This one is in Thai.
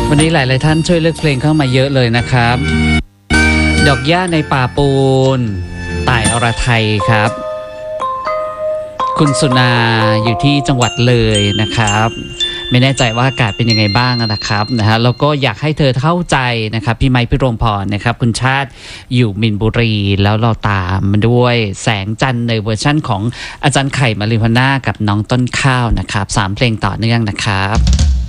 วันนี้หลายๆท่านช่วยเลือกเพลงเข้ามาเยอะเลยนะครับดอกหญ้าในป่าปูนต่ายอรไทยครับคุณสุนาอยู่ที่จังหวัดเลยนะครับไม่แน่ใจว่าอากาศเป็นยังไงบ้างนะครับแล้วก็อยากให้เธอเข้าใจนะครับพี่ไมค์พี่รมพรนะครับคุณชาติอยู่มินบุรีแล้วเราตามมาด้วยแสงจันทร์ในเวอร์ชั่นของอาจารย์ไข่มาริพาน่ากับน้องต้นข้าวนะครับ3เพลงต่อเนื่องนะครับ